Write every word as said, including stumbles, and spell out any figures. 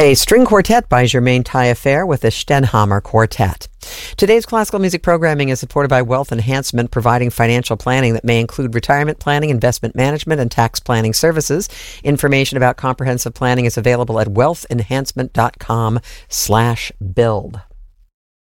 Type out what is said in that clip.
A string quartet by Germaine Taillefer with the Stenhamer Quartet. Today's classical music programming is supported by Wealth Enhancement, providing financial planning that may include retirement planning, investment management, and tax planning services. Information about comprehensive planning is available at wealth enhancement dot com slash build.